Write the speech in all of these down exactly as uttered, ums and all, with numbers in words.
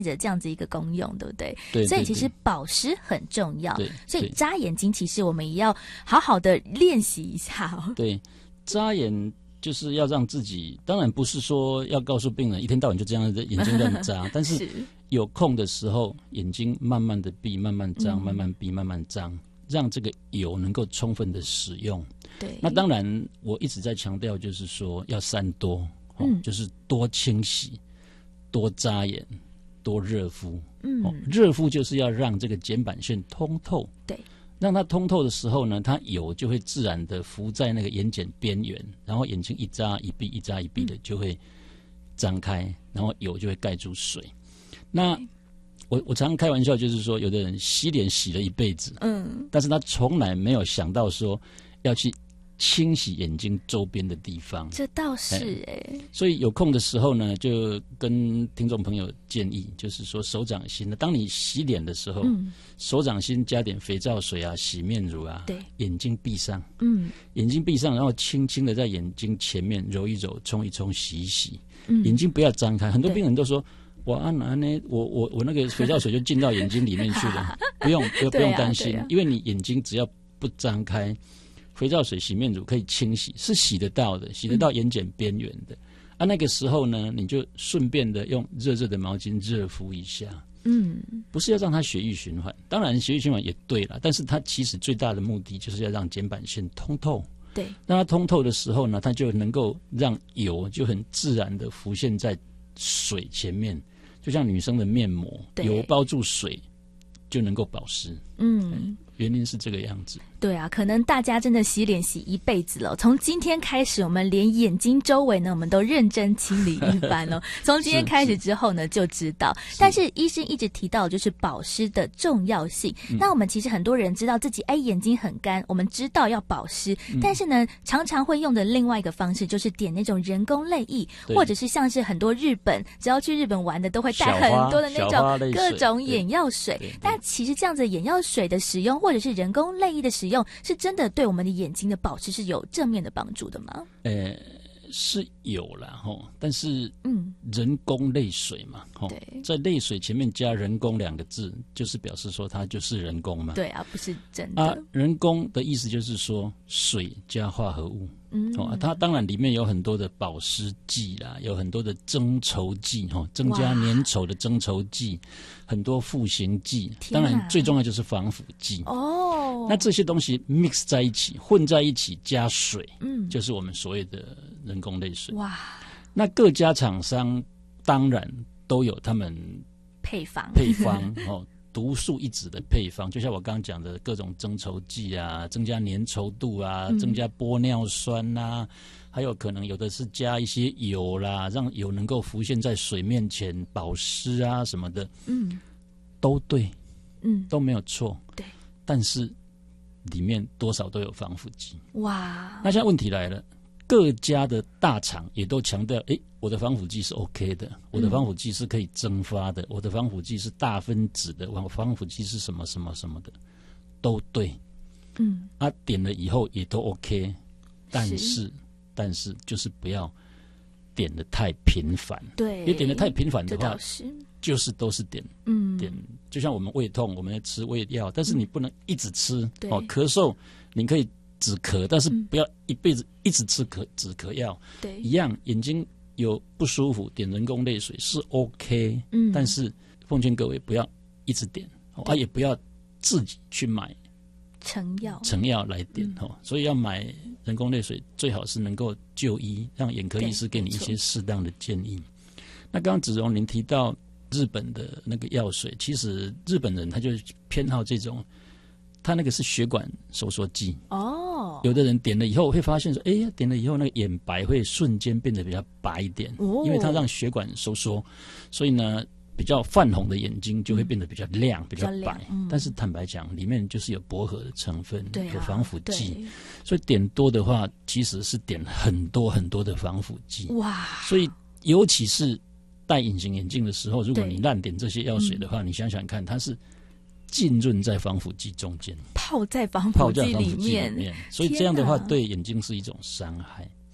着这样子一个功用，对不对？ 对， 所以其实保湿很重要。 对， 所以眨眼睛其实我们也要好好的练习一下哦。 对，眨眼就是要让自己，当然不是说要告诉病人一天到晚就这样眼睛乱眨，但是有空的时候眼睛慢慢的闭，慢慢张，慢慢闭，慢慢张，让这个油能够充分的使用。 对， 那当然我一直在强调就是说要三多、哦嗯、就是多清洗，多眨眼，多热敷。嗯、哦，热敷就是要让这个睑板腺通透。对，让它通透的时候呢，它油就会自然的浮在那个眼睑边缘，然后眼睛一眨一闭，一眨一闭的就会张开，然后油就会盖住水。那我我常常开玩笑，就是说有的人洗脸洗了一辈子，嗯，但是他从来没有想到说要去清洗眼睛周边的地方。 这倒是哎、欸， 所以有空的时候呢，就跟听众朋友建议，就是说手掌心呢，当你洗脸的时候，嗯，手掌心加点肥皂水啊，洗面乳啊，对，眼睛闭上，嗯，眼睛闭上，然后轻轻的在眼睛前面揉一揉，冲一冲，洗一洗，嗯，眼睛不要张开。很多病人都说，我啊拿呢，我我我那个肥皂水就进到眼睛里面去了，不用不不用担心，啊啊、因为你眼睛只要不张开。肥皂水、洗面乳可以清洗，是洗得到的，洗得到眼睑边缘的。嗯、啊，那个时候呢，你就顺便的用热热的毛巾热敷一下。嗯，不是要让它血液循环，当然血液循环也对了，但是它其实最大的目的就是要让睑板腺通透。对，让它通透的时候呢，它就能够让油就很自然的浮现在水前面，就像女生的面膜，油包住水就能够保湿。嗯，原因是这个样子。 对啊，可能大家真的洗脸洗一辈子了，从今天开始我们连眼睛周围呢我们都认真清理一番了。从今天开始之后呢就知道，但是医生一直提到就是保湿的重要性。那我们其实很多人知道自己哎眼睛很干，我们知道要保湿，嗯、但是呢常常会用的另外一个方式就是点那种人工泪液，或者是像是很多日本只要去日本玩的都会带很多的那种各种眼药水。但其实这样子眼药水的使用或者是人工泪液的使用是真的对我们的眼睛的保湿是有正面的帮助的吗？ 呃，是有啦齁，但是嗯，人工泪水嘛齁，在泪水前面加人工两个字，就是表示说它就是人工嘛。 对啊，不是真的。 啊，人工的意思就是说水加化合物。嗯，哦，它当然里面有很多的保湿剂啦，有很多的增稠剂，哈，增加粘稠的增稠剂，很多赋形剂，当然最重要就是防腐剂。哦，那这些东西 mix 在一起，混在一起加水，嗯，就是我们所谓的人工泪水。哇，那各家厂商当然都有他们配方配方哦。独树一帜的配方，就像我刚刚讲的各种增稠剂啊，增加粘稠度啊，嗯、增加玻尿酸啊，还有可能有的是加一些油啦，让油能够浮现在水面前保湿啊什么的，嗯，都对，嗯，都没有错，对，但是里面多少都有防腐剂。哇，那现在问题来了。各家的大厂也都强调，哎，我的防腐剂是 OK 的，我的防腐剂是可以蒸发的，嗯、我的防腐剂是大分子的，我防腐剂是什么什么什么的，都对。嗯，啊，点了以后也都 OK， 但是, 是但是就是不要点得太频繁。对，因为点得太频繁的话，是就是都是点，嗯，点，就像我们胃痛，我们要吃胃药，但是你不能一直吃。嗯、哦，咳嗽你可以。止咳，但是不要一辈子一直吃咳止咳药。对，一样，眼睛有不舒服，点人工泪水是 OK，嗯，但是奉劝各位不要一直点，啊，也不要自己去买成药成药来点哦。嗯、所以要买人工泪水，最好是能够就医，让眼科医师给你一些适当的建议。那刚刚子荣您提到日本的那个药水，其实日本人他就偏好这种。它那个是血管收缩剂哦，有的人点了以后会发现说，哎呀，点了以后那个眼白会瞬间变得比较白一点，哦、因为它让血管收缩，所以呢，比较泛红的眼睛就会变得比较亮、嗯、比较白。嗯、但是坦白讲，里面就是有薄荷的成分，啊、有防腐剂，所以点多的话，其实是点很多很多的防腐剂。哇！所以尤其是戴隐形眼镜的时候，如果你滥点这些药水的话，嗯、你想想看，它是。浸润在防腐剂中间， 泡在防腐剂里面， 所以这样的话对眼睛是一种伤害。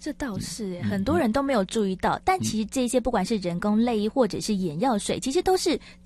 这倒是、嗯、很多人都没有注意到、嗯、但其实这些不管是人工泪液或者是眼药水，其实都是